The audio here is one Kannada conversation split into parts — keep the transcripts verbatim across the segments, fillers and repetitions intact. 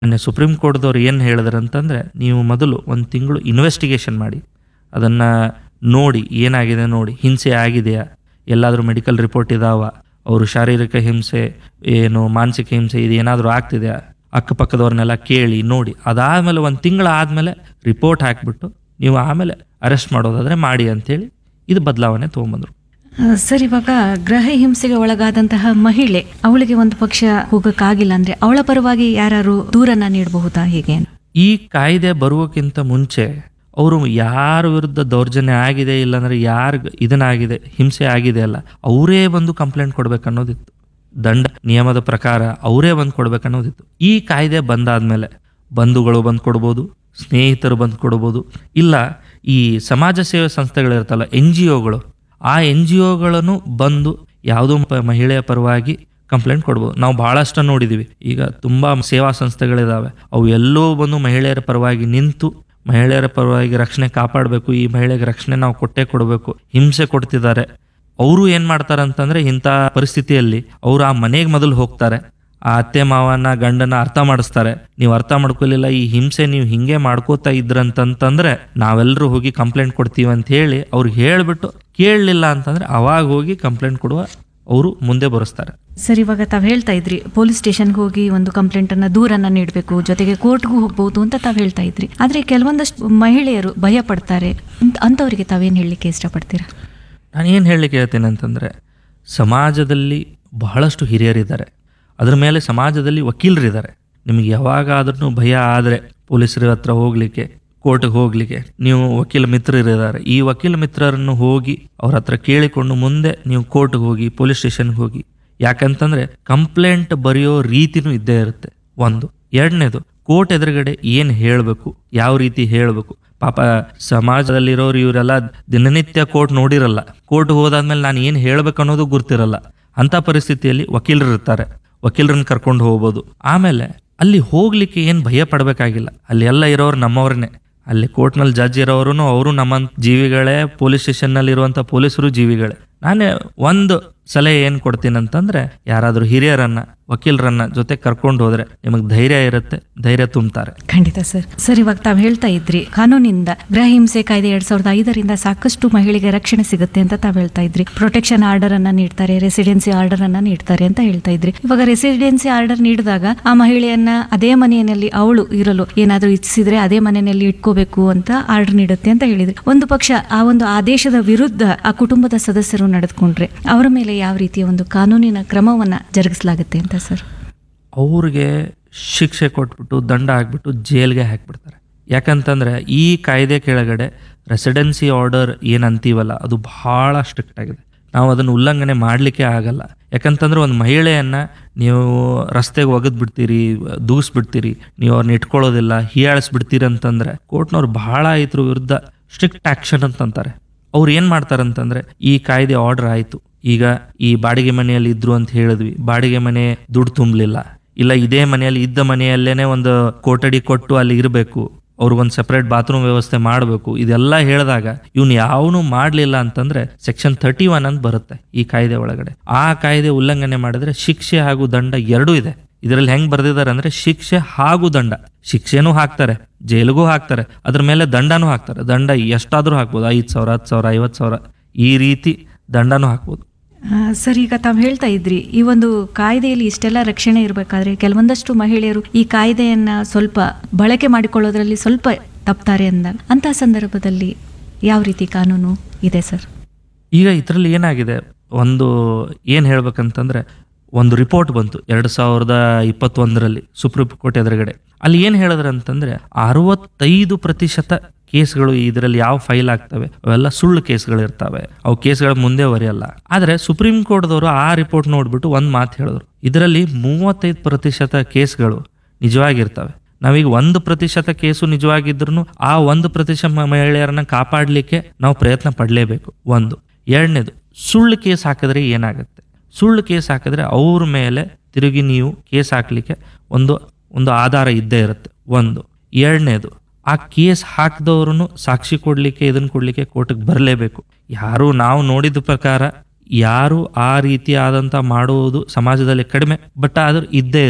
ಮೊನ್ನೆ ಸುಪ್ರೀಂ ಕೋರ್ಟ್ದವ್ರು ಏನು ಹೇಳಿದ್ರು ಅಂತಂದರೆ, ನೀವು ಮೊದಲು ಒಂದು ತಿಂಗಳು ಇನ್ವೆಸ್ಟಿಗೇಷನ್ ಮಾಡಿ, ಅದನ್ನು ನೋಡಿ ಏನಾಗಿದೆ ನೋಡಿ, ಹಿಂಸೆ ಆಗಿದೆಯಾ, ಎಲ್ಲಾದರೂ ಮೆಡಿಕಲ್ ರಿಪೋರ್ಟ್ ಇದಾವ, ಅವರು ಶಾರೀರಿಕ ಹಿಂಸೆ ಏನು ಮಾನಸಿಕ ಹಿಂಸೆ ಇದು ಏನಾದರೂ ಆಗ್ತಿದೆಯಾ, ಅಕ್ಕಪಕ್ಕದವ್ರನ್ನೆಲ್ಲ ಕೇಳಿ ನೋಡಿ, ಅದಾದಮೇಲೆ ಒಂದು ತಿಂಗಳು ಆದಮೇಲೆ ರಿಪೋರ್ಟ್ ಹಾಕಿಬಿಟ್ಟು ನೀವು ಆಮೇಲೆ ಅರೆಸ್ಟ್ ಮಾಡೋದಾದರೆ ಮಾಡಿ ಅಂಥೇಳಿ ಇದು ಬದಲಾವಣೆ ತೊಗೊಂಬಂದರು. ಸರ್, ಇವಾಗ ಗೃಹ ಹಿಂಸೆಗೆ ಒಳಗಾದಂತಹ ಮಹಿಳೆ, ಅವಳಿಗೆ ಒಂದು ಪಕ್ಷ ಹೋಗಕ್ಕಾಗಿಲ್ಲ ಅಂದ್ರೆ ಅವಳ ಪರವಾಗಿ ಯಾರು ದೂರನ್ನ ನೀಡಬಹುದಾ? ಹೇಗೆ ಈ ಕಾಯ್ದೆ ಬರುವಕ್ಕಿಂತ ಮುಂಚೆ ಅವರು ಯಾರ ವಿರುದ್ಧ ದೌರ್ಜನ್ಯ ಆಗಿದೆ, ಇಲ್ಲಾಂದ್ರೆ ಯಾರು ಇದನ್ನಾಗಿದೆ ಹಿಂಸೆ ಆಗಿದೆ ಅಲ್ಲ, ಅವರೇ ಬಂದು ಕಂಪ್ಲೇಂಟ್ ಕೊಡ್ಬೇಕನ್ನೋದಿತ್ತು. ದಂಡ ನಿಯಮದ ಪ್ರಕಾರ ಅವರೇ ಬಂದು ಕೊಡ್ಬೇಕನ್ನೋದಿತ್ತು. ಈ ಕಾಯ್ದೆ ಬಂದಾದ್ಮೇಲೆ ಬಂಧುಗಳು ಬಂದು ಕೊಡ್ಬೋದು, ಸ್ನೇಹಿತರು ಬಂದು ಕೊಡ್ಬೋದು, ಇಲ್ಲ ಈ ಸಮಾಜ ಸೇವೆ ಸಂಸ್ಥೆಗಳಿರ್ತಲ್ಲ, ಎನ್ ಜಿ ಒಗಳು, ಆ ಎನ್ ಜಿ ಒಗಳನ್ನು ಬಂದು ಯಾವುದೋ ಮಹಿಳೆಯ ಪರವಾಗಿ ಕಂಪ್ಲೇಂಟ್ ಕೊಡ್ಬೋದು. ನಾವು ಭಾಳಷ್ಟು ನೋಡಿದ್ದೀವಿ, ಈಗ ತುಂಬ ಸೇವಾ ಸಂಸ್ಥೆಗಳಿದ್ದಾವೆ, ಅವು ಎಲ್ಲೋ ಬಂದು ಮಹಿಳೆಯರ ಪರವಾಗಿ ನಿಂತು ಮಹಿಳೆಯರ ಪರವಾಗಿ ರಕ್ಷಣೆ ಕಾಪಾಡಬೇಕು, ಈ ಮಹಿಳೆಗೆ ರಕ್ಷಣೆ ನಾವು ಕೊಟ್ಟೇ ಕೊಡಬೇಕು, ಹಿಂಸೆ ಕೊಡ್ತಿದ್ದಾರೆ. ಅವರು ಏನು ಮಾಡ್ತಾರೆ ಅಂತಂದರೆ, ಇಂಥ ಪರಿಸ್ಥಿತಿಯಲ್ಲಿ ಅವರು ಆ ಮನೆಗೆ ಮೊದಲು ಹೋಗ್ತಾರೆ, ಆ ಅತ್ತೆ ಮಾವನ ಗಂಡನ ಅರ್ಥ ಮಾಡಿಸ್ತಾರೆ. ನೀವು ಅರ್ಥ ಮಾಡ್ಕೊಲಿಲ್ಲ, ಈ ಹಿಂಸೆ ನೀವು ಹಿಂಗೆ ಮಾಡ್ಕೋತಾ ಇದ್ರಂತಂತಂದ್ರೆ ನಾವೆಲ್ಲರೂ ಹೋಗಿ ಕಂಪ್ಲೇಂಟ್ ಕೊಡ್ತೀವಿ ಅಂತ ಹೇಳಿ ಅವ್ರಿಗೆ ಹೇಳಿಬಿಟ್ಟು, ಕೇಳಲಿಲ್ಲ ಅಂತಂದ್ರೆ ಅವಾಗ ಹೋಗಿ ಕಂಪ್ಲೇಂಟ್ ಕೊಡುವ ಅವರು ಮುಂದೆ ಬರೆಸ್ತಾರೆ. ಸರ್, ಇವಾಗ ತಾವು ಹೇಳ್ತಾ ಇದ್ರಿ ಪೊಲೀಸ್ ಸ್ಟೇಷನ್ಗೆ ಹೋಗಿ ಒಂದು ಕಂಪ್ಲೇಂಟ್ ಅನ್ನ ದೂರನ್ನ ನೀಡಬೇಕು, ಜೊತೆಗೆ ಕೋರ್ಟ್ಗೂ ಹೋಗ್ಬಹುದು ಅಂತ ತಾವು ಹೇಳ್ತಾ ಇದ್ರಿ. ಆದ್ರೆ ಕೆಲವೊಂದಷ್ಟು ಮಹಿಳೆಯರು ಭಯ ಪಡ್ತಾರೆ, ಅಂತವರಿಗೆ ತಾವೇನು ಹೇಳಲಿಕ್ಕೆ ಇಷ್ಟಪಡ್ತೀರಾ? ನಾನು ಏನು ಹೇಳಲಿಕ್ಕೆ ಹೇಳ್ತೀನಿ ಅಂತಂದರೆ, ಸಮಾಜದಲ್ಲಿ ಬಹಳಷ್ಟು ಹಿರಿಯರಿದ್ದಾರೆ, ಅದ್ರ ಮೇಲೆ ಸಮಾಜದಲ್ಲಿ ವಕೀಲರಿದ್ದಾರೆ. ನಿಮಗೆ ಯಾವಾಗಾದ್ರೂ ಭಯ ಆದರೆ ಪೊಲೀಸರ ಹತ್ರ ಹೋಗಲಿಕ್ಕೆ, ಕೋರ್ಟ್ಗೆ ಹೋಗಲಿಕ್ಕೆ ನೀವು ವಕೀಲ ಮಿತ್ರರಿದ್ದಾರೆ. ಈ ವಕೀಲ ಮಿತ್ರರನ್ನು ಹೋಗಿ ಅವ್ರ ಹತ್ರ ಕೇಳಿಕೊಂಡು ಮುಂದೆ ನೀವು ಕೋರ್ಟ್ಗೆ ಹೋಗಿ, ಪೊಲೀಸ್ ಸ್ಟೇಷನ್ಗೆ ಹೋಗಿ. ಯಾಕಂತಂದರೆ ಕಂಪ್ಲೇಂಟ್ ಬರೆಯೋ ರೀತಿನೂ ಇದ್ದೇ ಇರುತ್ತೆ ಒಂದು. ಎರಡನೇದು, ಕೋರ್ಟ್ ಎದುರುಗಡೆ ಏನು ಹೇಳಬೇಕು, ಯಾವ ರೀತಿ ಹೇಳಬೇಕು. ಪಾಪ ಸಮಾಜದಲ್ಲಿರೋರು ಇವರೆಲ್ಲ ದಿನನಿತ್ಯ ಕೋರ್ಟ್ ನೋಡಿರಲ್ಲ, ಕೋರ್ಟ್ ಹೋದಾದ್ಮೇಲೆ ನಾನು ಏನು ಹೇಳಬೇಕು ಅನ್ನೋದು ಗುರ್ತಿರಲ್ಲ. ಅಂಥ ಪರಿಸ್ಥಿತಿಯಲ್ಲಿ ವಕೀಲರು ಇರ್ತಾರೆ, ವಕೀಲರನ್ನ ಕರ್ಕೊಂಡು ಹೋಗ್ಬೋದು. ಆಮೇಲೆ ಅಲ್ಲಿ ಹೋಗ್ಲಿಕ್ಕೆ ಏನು ಭಯ ಪಡಬೇಕಾಗಿಲ್ಲ, ಅಲ್ಲಿ ಎಲ್ಲ ಇರೋರು ನಮ್ಮವ್ರನ್ನೇ. ಅಲ್ಲಿ ಕೋರ್ಟ್ನಲ್ಲಿ ಜಡ್ಜ್ ಇರೋರು ಅವರು ನಮ್ಮ ಜೀವಿಗಳೇ, ಪೊಲೀಸ್ ಸ್ಟೇಷನ್ನಲ್ಲಿ ಇರುವಂಥ ಪೊಲೀಸರು ಜೀವಿಗಳೇ. ನಾನೇ ಒಂದು ಸಲಹೆ ಏನು ಕೊಡ್ತೀನಿ ಅಂತಂದರೆ, ಯಾರಾದರೂ ಹಿರಿಯರನ್ನ ವಕೀಲರನ್ನ ಜೊತೆ ಕರ್ಕೊಂಡು ಹೋದ್ರೆ ನಿಮಗೆ ಧೈರ್ಯ ಇರುತ್ತೆ, ಧೈರ್ಯ ತುಂಬ್ತಾರೆ. ಖಂಡಿತ ಸರ್. ಸರ್, ಇವಾಗ ತಾವು ಹೇಳ್ತಾ ಇದ್ರಿ ಕಾನೂನಿಂದ ಗೃಹ ಹಿಂಸೆ ಕಾಯ್ದೆ ಎರಡ್ ಸಾವಿರದ ಐದರಿಂದ ಸಾಕಷ್ಟು ಮಹಿಳೆಗೆ ರಕ್ಷಣೆ ಸಿಗುತ್ತೆ ಅಂತ ತಾವು ಹೇಳ್ತಾ ಇದ್ರಿ. ಪ್ರೊಟೆಕ್ಷನ್ ಆರ್ಡರ್ ಅನ್ನ ನೀಡ್ತಾರೆ, ರೆಸಿಡೆನ್ಸಿ ಆರ್ಡರ್ ಅನ್ನ ನೀಡ್ತಾರೆ ಅಂತ ಹೇಳ್ತಾ ಇದ್ರಿ. ಇವಾಗ ರೆಸಿಡೆನ್ಸಿ ಆರ್ಡರ್ ನೀಡಿದಾಗ ಆ ಮಹಿಳೆಯನ್ನ ಅದೇ ಮನೆಯಲ್ಲಿ ಅವಳು ಇರಲು ಏನಾದ್ರೂ ಇಚ್ಛಿಸಿದ್ರೆ ಅದೇ ಮನೆಯಲ್ಲಿ ಇಟ್ಕೋಬೇಕು ಅಂತ ಆರ್ಡರ್ ನೀಡುತ್ತೆ ಅಂತ ಹೇಳಿದ್ರಿ. ಒಂದು ಪಕ್ಷ ಆ ಒಂದು ಆದೇಶದ ವಿರುದ್ಧ ಆ ಕುಟುಂಬದ ಸದಸ್ಯರು ನಡೆದುಕೊಂಡ್ರೆ ಅವರ ಮೇಲೆ ಯಾವ ರೀತಿಯ ಒಂದು ಕಾನೂನಿನ ಕ್ರಮವನ್ನ ಜರುಗಿಸಲಾಗುತ್ತೆ ಅಂತ ಸರ್? ಅವ್ರಿಗೆ ಶಿಕ್ಷೆ ಕೊಟ್ಬಿಟ್ಟು ದಂಡ ಹಾಕ್ಬಿಟ್ಟು ಜೈಲ್ಗೆ ಹಾಕ್ಬಿಡ್ತಾರೆ. ಯಾಕಂತಂದರೆ ಈ ಕಾಯ್ದೆ ಕೆಳಗಡೆ ರೆಸಿಡೆನ್ಸಿ ಆರ್ಡರ್ ಏನಂತೀವಲ್ಲ ಅದು ಭಾಳ ಸ್ಟ್ರಿಕ್ಟ್ ಆಗಿದೆ. ನಾವು ಅದನ್ನು ಉಲ್ಲಂಘನೆ ಮಾಡಲಿಕ್ಕೆ ಆಗಲ್ಲ. ಯಾಕಂತಂದ್ರೆ ಒಂದು ಮಹಿಳೆಯನ್ನು ನೀವು ರಸ್ತೆಗೆ ಒಗೆದು ಬಿಡ್ತೀರಿ, ದೂಸ್ಬಿಡ್ತೀರಿ, ನೀವು ಅವ್ರನ್ನ ಇಟ್ಕೊಳ್ಳೋದಿಲ್ಲ, ಹೀಯಾಳಿಸ್ಬಿಡ್ತೀರಿ ಅಂತಂದರೆ ಕೋರ್ಟ್ನವ್ರು ಭಾಳ ಇದ್ರ ವಿರುದ್ಧ ಸ್ಟ್ರಿಕ್ಟ್ ಆ್ಯಕ್ಷನ್ ಅಂತಂತಾರೆ. ಅವ್ರು ಏನು ಮಾಡ್ತಾರಂತಂದರೆ, ಈ ಕಾಯ್ದೆ ಆರ್ಡರ್ ಆಯಿತು, ಈಗ ಈ ಬಾಡಿಗೆ ಮನೆಯಲ್ಲಿ ಇದ್ರು ಅಂತ ಹೇಳಿದ್ವಿ, ಬಾಡಿಗೆ ಮನೆ ದುಡ್ಡು ತುಂಬಲಿಲ್ಲ, ಇಲ್ಲ ಇದೇ ಮನೆಯಲ್ಲಿ ಇದ್ದ ಮನೆಯಲ್ಲೇನೆ ಒಂದು ಕೊಠಡಿ ಕೊಟ್ಟು ಅಲ್ಲಿ ಇರಬೇಕು, ಅವ್ರಿಗೊಂದು ಸೆಪರೇಟ್ ಬಾತ್ರೂಮ್ ವ್ಯವಸ್ಥೆ ಮಾಡಬೇಕು, ಇದೆಲ್ಲ ಹೇಳಿದಾಗ ಇವ್ನು ಯಾವನು ಮಾಡಲಿಲ್ಲ ಅಂತಂದ್ರೆ ಸೆಕ್ಷನ್ ತರ್ಟಿ ಒನ್ ಅಂತ ಬರುತ್ತೆ ಈ ಕಾಯ್ದೆ ಒಳಗಡೆ. ಆ ಕಾಯ್ದೆ ಉಲ್ಲಂಘನೆ ಮಾಡಿದ್ರೆ ಶಿಕ್ಷೆ ಹಾಗೂ ದಂಡ ಎರಡೂ ಇದೆ. ಇದರಲ್ಲಿ ಹೆಂಗ್ ಬರ್ದಿದ್ದಾರೆ ಅಂದ್ರೆ ಶಿಕ್ಷೆ ಹಾಗೂ ದಂಡ. ಶಿಕ್ಷೆನೂ ಹಾಕ್ತಾರೆ, ಜೈಲಿಗೂ ಹಾಕ್ತಾರೆ, ಅದ್ರ ಮೇಲೆ ದಂಡನೂ ಹಾಕ್ತಾರೆ. ದಂಡ ಎಷ್ಟಾದ್ರೂ ಹಾಕ್ಬೋದು, ಐದು ಸಾವಿರ ಹತ್ತು ಸಾವಿರ ಐವತ್ತು ಸಾವಿರ ಈ ರೀತಿ ದಂಡನೂ ಹಾಕ್ಬೋದು. ಸರ್, ಈಗ ತಾವು ಹೇಳ್ತಾ ಇದ್ರಿ ಈ ಒಂದು ಕಾಯ್ದೆಯಲ್ಲಿ ಇಷ್ಟೆಲ್ಲ ರಕ್ಷಣೆ ಇರಬೇಕಾದ್ರೆ ಕೆಲವೊಂದಷ್ಟು ಮಹಿಳೆಯರು ಈ ಕಾಯ್ದೆಯನ್ನ ಸ್ವಲ್ಪ ಬಳಕೆ ಮಾಡಿಕೊಳ್ಳೋದ್ರಲ್ಲಿ ಸ್ವಲ್ಪ ತಪ್ತಾರೆ ಅಂದಾಗ ಅಂತಹ ಸಂದರ್ಭದಲ್ಲಿ ಯಾವ ರೀತಿ ಕಾನೂನು ಇದೆ ಸರ್? ಈಗ ಇದರಲ್ಲಿ ಏನಾಗಿದೆ, ಒಂದು ಏನು ಹೇಳ್ಬೇಕಂತಂದ್ರೆ, ಒಂದು ರಿಪೋರ್ಟ್ ಬಂತು ಎರಡು ಸಾವಿರದ ಇಪ್ಪತ್ತೊಂದರಲ್ಲಿ ಸುಪ್ರೀಂ ಕೋರ್ಟ್ ಎದುರುಗಡೆ. ಅಲ್ಲಿ ಏನು ಹೇಳಿದ್ರೆ ಅಂತಂದ್ರೆ, ಅರವತ್ತೈದು ಪ್ರತಿಶತ ಕೇಸ್ಗಳು ಇದರಲ್ಲಿ ಯಾವ ಫೈಲ್ ಆಗ್ತವೆ ಅವೆಲ್ಲ ಸುಳ್ಳು ಕೇಸ್ಗಳು ಇರ್ತವೆ, ಅವು ಕೇಸ್ಗಳ ಮುಂದೆ ಬರೆಯಲ್ಲ. ಆದರೆ ಸುಪ್ರೀಂ ಕೋರ್ಟ್ದವರು ಆ ರಿಪೋರ್ಟ್ ನೋಡ್ಬಿಟ್ಟು ಒಂದು ಮಾತು ಹೇಳಿದ್ರು, ಇದರಲ್ಲಿ ಮೂವತ್ತೈದು ಪ್ರತಿಶತ ಕೇಸ್ಗಳು ನಿಜವಾಗಿರ್ತವೆ. ನಾವೀಗ ಒಂದು ಪ್ರತಿಶತ ಕೇಸು ನಿಜವಾಗಿದ್ರು ಆ ಒಂದು ಪ್ರತಿಶತ ಮಹಿಳೆಯರನ್ನ ಕಾಪಾಡಲಿಕ್ಕೆ ನಾವು ಪ್ರಯತ್ನ ಪಡಲೇಬೇಕು. ಒಂದು. ಎರಡನೇದು, ಸುಳ್ಳು ಕೇಸ್ ಹಾಕಿದ್ರೆ ಏನಾಗುತ್ತೆ, ಸುಳ್ಳು ಕೇಸ್ ಹಾಕಿದ್ರೆ ಅವ್ರ ಮೇಲೆ ತಿರುಗಿ ನೀವು ಕೇಸ್ ಹಾಕ್ಲಿಕ್ಕೆ ಒಂದು ಒಂದು ಆಧಾರ ಇದ್ದೇ ಇರುತ್ತೆ. ಒಂದು. ಎರಡನೇದು, ಆ ಕೇಸ್ ಹಾಕಿದವ್ರು ಸಾಕ್ಷಿ ಕೊಡ್ಲಿಕ್ಕೆ ಇದನ್ನ ಕೊಡ್ಲಿಕ್ಕೆ ಕೋರ್ಟ್ಗೆ ಬರಲೇಬೇಕು. ಯಾರು ನಾವು ನೋಡಿದ ಪ್ರಕಾರ ಯಾರು ಆ ರೀತಿ ಆದಂತ ಮಾಡುವುದು ಸಮಾಜದಲ್ಲಿ ಕಡಿಮೆ, ಬಟ್ ಆದ್ರೂ ಇದ್ದೇ ಇರ್ತಾರೆ.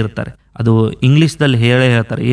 ಅದು ಇಂಗ್ಲೀಷ್ದಲ್ಲಿ ಹೇಳೇ ಹೇಳ್ತಾರೆ